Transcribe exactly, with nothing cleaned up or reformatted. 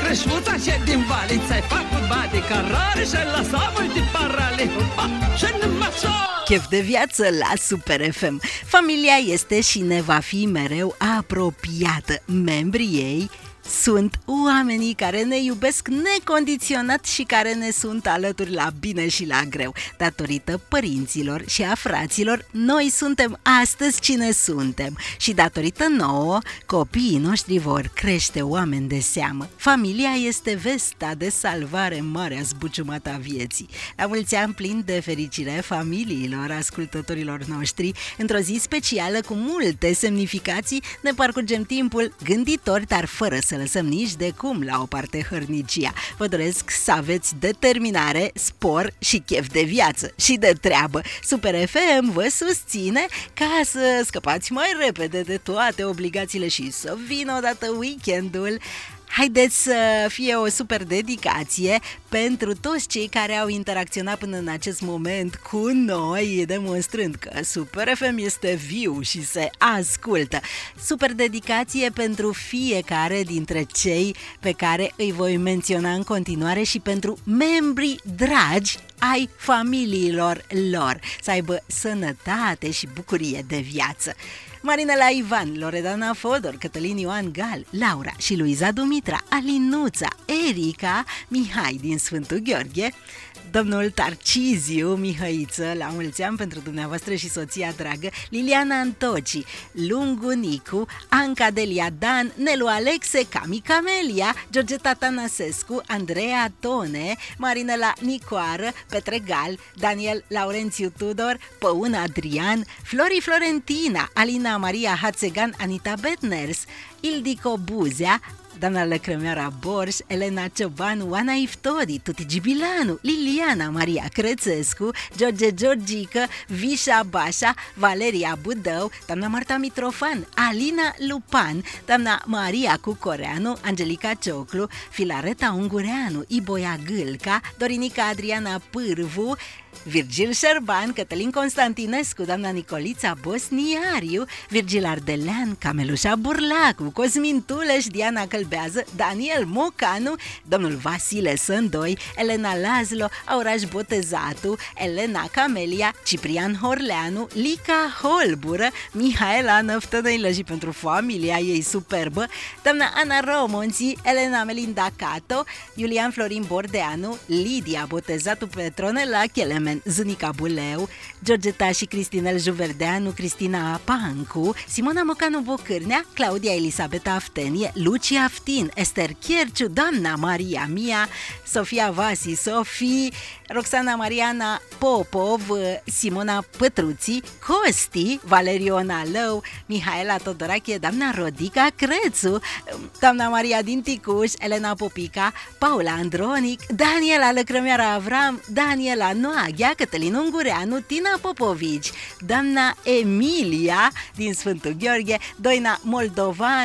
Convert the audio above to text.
Rășuța și din vale, ți-ai făcut bade carare și lăsa multe parale. Și numai așa. Chef de viață la Super F M. Familia este și ne va fi mereu apropiată. Membrii ei sunt oamenii care ne iubesc necondiționat și care ne sunt alături la bine și la greu. Datorită părinților și a fraților, noi suntem astăzi cine suntem. Și datorită nouă, copiii noștri vor crește oameni de seamă. Familia este vesta de salvare în marea zbuciumată a vieții. La mulți ani plin de fericire familiilor ascultătorilor noștri, într-o zi specială cu multe semnificații, ne parcurgem timpul gânditori, dar fără să lăsăm nici de cum la o parte hărnicia. Vă doresc să aveți determinare, spor și chef de viață și de treabă. Super F M vă susține ca să scăpați mai repede de toate obligațiile și să vină odată weekendul. Haideți să fie o super dedicație pentru toți cei care au interacționat până în acest moment cu noi, demonstrând că Super F M este viu și se ascultă. Super dedicație pentru fiecare dintre cei pe care îi voi menționa în continuare și pentru membrii dragi ai familiilor lor. Să aibă sănătate și bucurie de viață. Marinela Ivan, Loredana Fodor, Cătălin Ioan Gal, Laura și Luiza Dumitra, Alinuța, Erica, Mihai din Sfântul Gheorghe, domnul Tarciziu Mihăiță, la mulți ani pentru dumneavoastră și soția dragă, Liliana Antoci, Lungu Nicu, Anca Delia Dan, Nelu Alexe, Cami Camelia, Georgeta Tănăsescu, Andreea Tone, Marinela Nicoară, Petre Gal, Daniel Laurențiu Tudor, Păun Adrian, Flori Florentina, Alina Maria Hațegan, Anita Betners, Ildico Buzea, doamna Lăcrămioara Borș, Elena Cioban, Oana Iftodi, Tuti Gibilanu, Liliana Maria Crețescu, George Georgică, Vișa Bașa, Valeria Budău, doamna Marta Mitrofan, Alina Lupan, doamna Maria Cucoreanu, Angelica Cioclu, Filareta Ungureanu, Iboia Gâlca, Dorinica Adriana Pârvu, Virgil Șerban, Cătălin Constantinescu, doamna Nicolița Bosniariu, Virgil Ardelean, Camelușa Burlacu, Cosmin Tuleș, Diana Călbează, Daniel Mocanu, domnul Vasile Sândoi, Elena Lazlo, Auraș Botezatu, Elena Camelia, Ciprian Horleanu, Lica Holbură, Mihaela Năftănăilă și pentru familia ei superbă, doamna Ana Romonții, Elena Melinda Cato, Iulian Florin Bordeanu, Lidia Botezatu Petronela Chelemen Zânica Buleu, Georgeta și Cristinel Juverdeanu, Cristina Pancu, Simona Mocanu Bocârnea, Claudia Elisabeta Aftenie, Lucia Aftin, Ester Chierciu, doamna Maria Mia, Sofia Vasi, Sofie, Roxana Mariana Popov, Simona Pătruții, Costi, Valeriona Lău, Mihaela Todorache, doamna Rodica Crețu, doamna Maria din Ticuș, Elena Popica, Paula Andronic, Daniela Lăcrămioara Avram, Daniela Noaghea, Cătălin Ungureanu, Tina Popovici, doamna Emilia din Sfântul Gheorghe, Doina Moldovan,